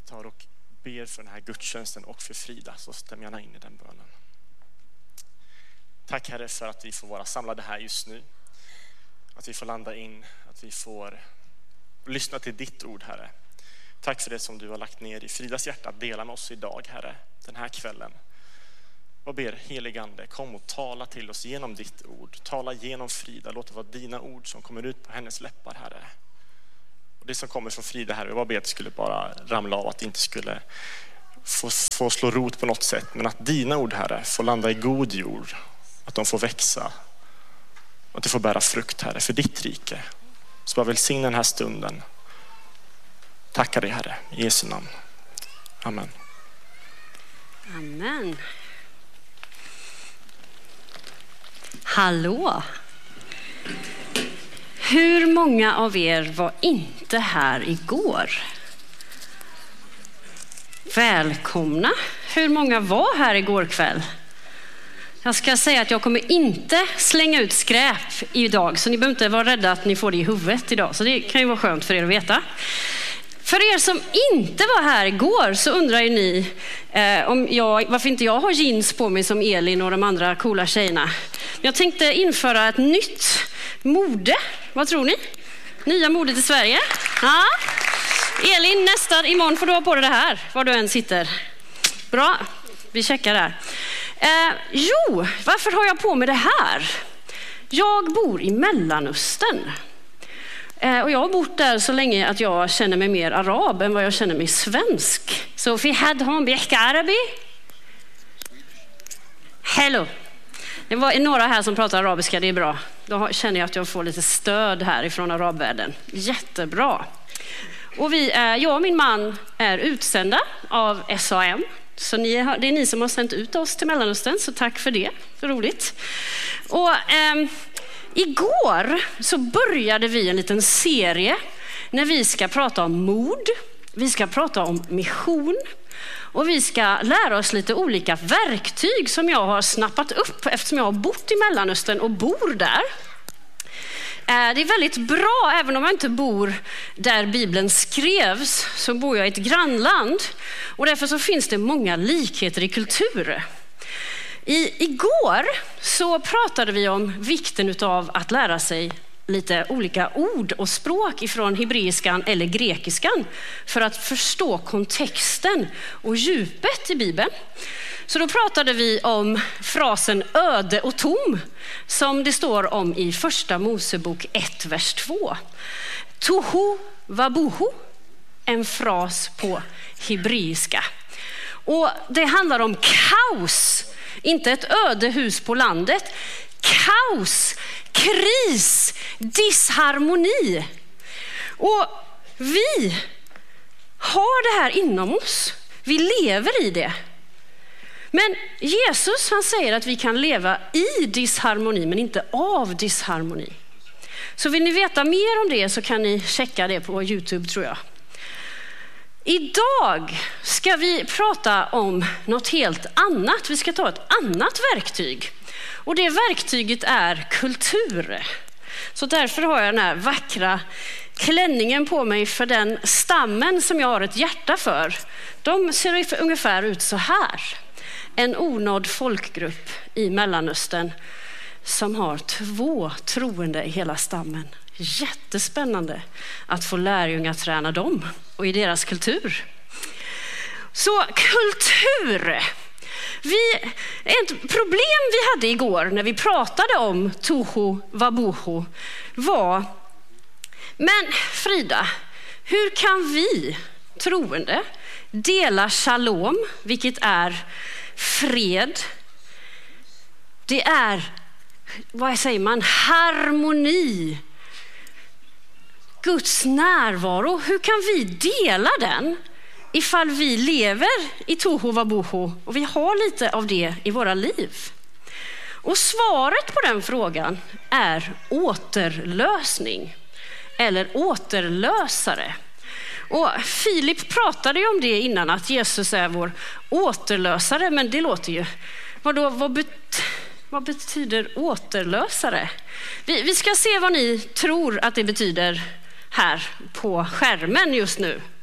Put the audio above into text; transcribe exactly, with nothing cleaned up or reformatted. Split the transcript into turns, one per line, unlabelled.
tar och ber för den här gudstjänsten och för Frida, så stäm gärna in i den bönen. Tack Herre för att vi får vara samlade här just nu. Att vi får landa in, att vi får lyssna till ditt ord, Herre. Tack för det som du har lagt ner i Fridas hjärta att dela med oss idag, Herre, den här kvällen. Och ber helige Ande, kom och tala till oss genom ditt ord. Tala genom Frida, låt det vara dina ord som kommer ut på hennes läppar, Herre. Och det som kommer från Frida, Herre, jag bara ber att det skulle bara ramla av, att det inte skulle få, få slå rot på något sätt. Men att dina ord, Herre, får landa i god jord. Att de får växa. Att det får bära frukt, Herre, för ditt rike. Så bara välsigna den här stunden. Tackar dig, Herre, i Jesu namn. Amen.
Amen. Hallå. Hur många av er var inte här igår? Välkomna. Hur många var här igår kväll? Jag ska säga att jag kommer inte slänga ut skräp idag, så ni behöver inte vara rädda att ni får det i huvudet idag. Så det kan ju vara skönt för er att veta. För er som inte var här igår så undrar ju ni eh, om jag, varför inte jag har jeans på mig som Elin och de andra coola tjejerna. Jag tänkte införa ett nytt mode. Vad tror ni? Nya modet i Sverige. Ja. Elin, nästa imorgon får du ha på dig det här, var du än sitter. Bra, vi checkar där. Eh, jo, varför har jag på mig det här? Jag bor i Mellanöstern. Eh, och jag har bott där så länge att jag känner mig mer arab än vad jag känner mig svensk. Så fi had hon bihka arabi? Hello. Det var några här som pratar arabiska, det är bra. Då känner jag att jag får lite stöd här ifrån arabvärlden. Jättebra. Och vi är, jag och min man är utsända av S A M. Så ni, det är ni som har sänt ut oss till Mellanöstern, så tack för det. Så roligt. Och eh, igår så började vi en liten serie när vi ska prata om mod, vi ska prata om mission och vi ska lära oss lite olika verktyg som jag har snappat upp eftersom jag har bott i Mellanöstern och bor där. Det är väldigt bra, även om jag inte bor där Bibeln skrevs, så bor jag i ett grannland. Och därför så finns det många likheter i kultur. I, igår så pratade vi om vikten av att lära sig lite olika ord och språk ifrån hebreiskan eller grekiskan för att förstå kontexten och djupet i Bibeln. Så då pratade vi om frasen öde och tom som det står om i första Mosebok ett, vers två. Tohu vabohu, en fras på hebreiska. Och det handlar om kaos, inte ett ödehus på landet. Kaos, kris, disharmoni. Och vi har det här inom oss. Vi lever i det. Men Jesus, han säger att vi kan leva i disharmoni men inte av disharmoni. Så vill ni veta mer om det så kan ni checka det på YouTube, tror jag. Idag ska vi prata om något helt annat. Vi ska ta ett annat verktyg. Och det verktyget är kultur. Så därför har jag den här vackra klänningen på mig för den stammen som jag har ett hjärta för. De ser ungefär ut så här. En onådd folkgrupp i Mellanöstern som har två troende i hela stammen. Jättespännande att få lärjungar träna dem och i deras kultur. Så kultur. Vi, ett problem vi hade igår när vi pratade om Tohu Vabohu var, men Frida, hur kan vi troende dela shalom, vilket är fred? Det är, vad säger man, harmoni, Guds närvaro. Hur kan vi dela den ifall vi lever i Tohu Vabohu och vi har lite av det i våra liv? Och svaret på den frågan är återlösning eller återlösare. Och Filip pratade ju om det innan, att Jesus är vår återlösare, men det låter ju, vadå, vad, bet, vad betyder återlösare? Vi, vi ska se vad ni tror att det betyder här på skärmen just nu.